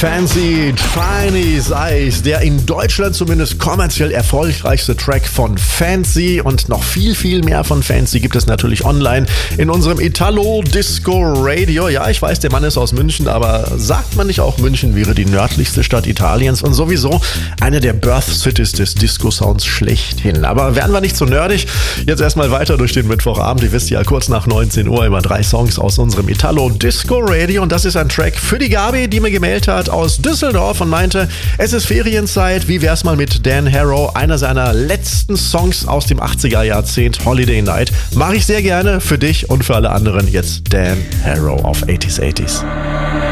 Fancy Chinese Eyes, der in Deutschland zumindest kommerziell erfolgreichste Track von Fancy, und noch viel, viel mehr von Fancy gibt es natürlich online in unserem Italo Disco Radio. Ja, ich weiß, der Mann ist aus München, aber sagt man nicht auch, München wäre die nördlichste Stadt Italiens und sowieso eine der Birth Cities des Disco-Sounds schlechthin. Aber werden wir nicht so nerdig. Jetzt erstmal weiter durch den Mittwochabend. Ihr wisst ja, kurz nach 19 Uhr immer 3 Songs aus unserem Italo Disco Radio, und das ist ein Track für die Gabi, die mir gemeldet hat aus Düsseldorf und meinte, es ist Ferienzeit, wie wär's mal mit Dan Harrow, einer seiner letzten Songs aus dem 80er Jahrzehnt, Holiday Night. Mache ich sehr gerne für dich und für alle anderen. Jetzt Dan Harrow auf 80s.